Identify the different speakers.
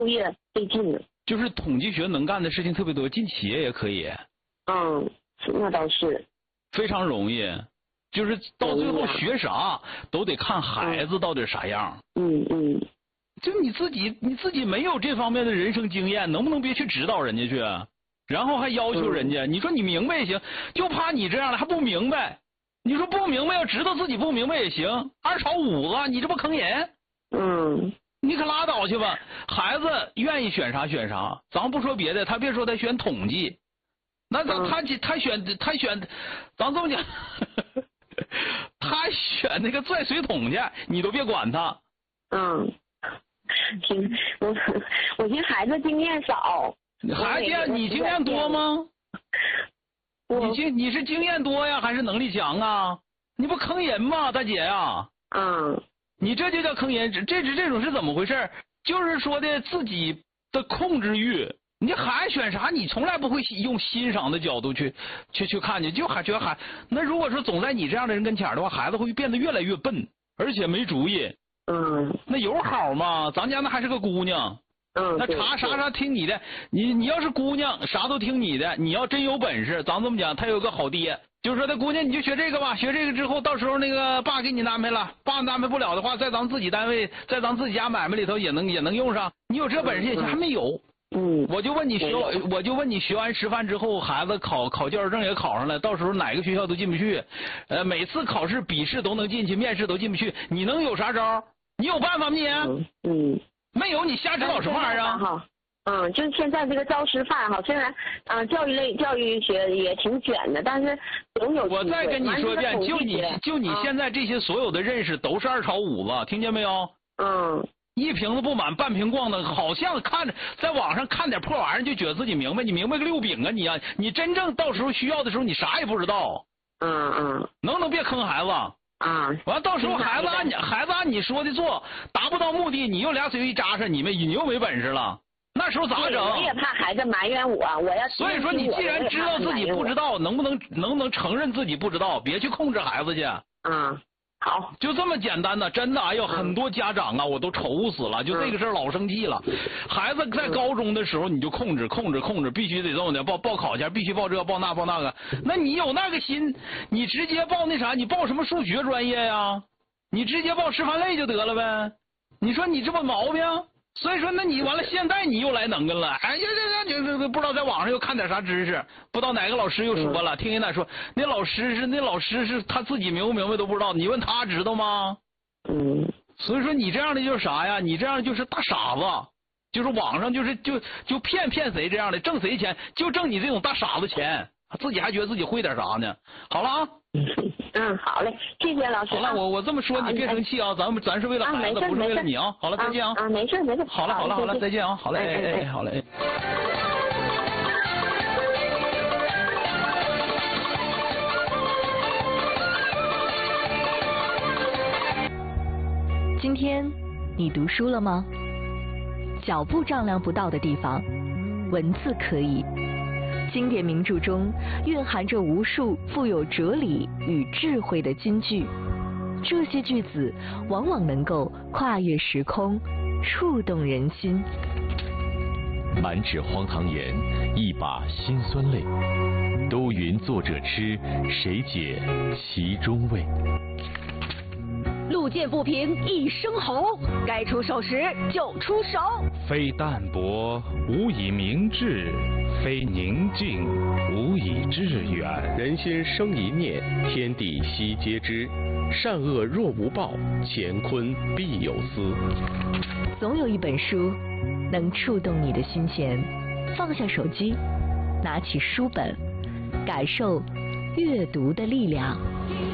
Speaker 1: 就业费劲了。
Speaker 2: 就是统计学能干的事情特别多，进企业也可以。
Speaker 1: 那倒是。
Speaker 2: 非常容易，就是到最后学啥都得看孩子到底啥样。就你自己没有这方面的人生经验，能不能别去指导人家去？然后还要求人家，你说你明白也行，就怕你这样的还不明白。你说不明白，要知道自己不明白也行。2炒5个，你这不坑人？你可拉倒去吧。孩子愿意选啥选啥，咱不说别的，他别说他选统计，那他选，咱这么讲，他选那个拽水桶去，你都别管他。
Speaker 1: 我寻孩子经验少。
Speaker 2: 你经验多吗？你是经验多呀，还是能力强啊？你不坑人吗，大姐呀？你这就叫坑人，这种是怎么回事？就是说的自己的控制欲。你孩子选啥，你从来不会用欣赏的角度去看去，就还觉得那如果说总在你这样的人跟前的话，孩子会变得越来越笨，而且没主意。那有好吗？咱家那还是个姑娘。那啥听你的，你要是姑娘，啥都听你的。你要真有本事，咱这么讲，他有个好爹，就是说，那姑娘你就学这个吧，学这个之后，到时候那个爸给你安排了，爸安排不了的话，在咱自己单位，在咱自己家买卖里头也能用上。你有这本事也行，还没有。我就问你学完师范之后，孩子考教师证也考上了，到时候哪个学校都进不去，每次考试笔试都能进去，面试都进不去，你能有啥招？你有办法吗你？没有，你瞎指导什么玩意儿啊？
Speaker 1: 就是现在这个招师范哈，虽然教育学也挺卷的，但是总有。
Speaker 2: 我再跟你说一遍，就你现在这些所有的认识都是2炒5了，听见没有？一瓶子不满半瓶逛的，好像看着在网上看点破玩意儿就觉得自己明白，你明白个6饼啊你真正到时候需要的时候你啥也不知道。能不能别坑孩子？完到时候孩子按你说的做，达不到目的，你又俩嘴一扎上，你又没本事了，那时候咋整？
Speaker 1: 我也怕孩子埋怨我要。
Speaker 2: 所以说你既然知道自己不知道，能不能承认自己不知道，别去控制孩子去。
Speaker 1: 好，
Speaker 2: 就这么简单的，真的，哎呦，很多家长啊，我都愁死了，就这个事儿老生气了。孩子在高中的时候你就控制，必须得这么的，报考前必须报这报那报那个。那你有那个心，你直接报那啥，你报什么数学专业呀？你直接报师范类就得了呗。你说你这不毛病？所以说，那你完了，现在你又来能跟了，哎呀，这不知道在网上又看点啥知识，不知道哪个老师又说了，听人家说那老师是他自己明不明白都不知道，你问他知道吗？所以说你这样的就是啥呀？你这样就是大傻子，就是网上就骗谁这样的，挣谁钱就挣你这种大傻子钱，自己还觉得自己会点啥呢？好了啊。
Speaker 1: 好嘞，谢谢老师。
Speaker 2: 好了，我这么说你别生气啊，咱是为了孩子，不是为了你啊。好了，再见啊。
Speaker 1: 没事。
Speaker 2: 好了，再见啊。好嘞，好嘞。
Speaker 3: 今天你读书了吗？脚步丈量不到的地方，文字可以。经典名著中蕴含着无数富有哲理与智慧的金句，这些句子往往能够跨越时空，触动人心。
Speaker 4: 满纸荒唐言，一把辛酸泪，都云作者痴，谁解其中味？
Speaker 3: 路见不平一声吼，该出手时就出手。
Speaker 5: 非淡泊无以明志，非宁静无以致远。
Speaker 6: 人心生一念，天地悉皆知。善恶若无报，乾坤必有私。
Speaker 3: 总有一本书能触动你的心弦，放下手机，拿起书本，感受阅读的力量。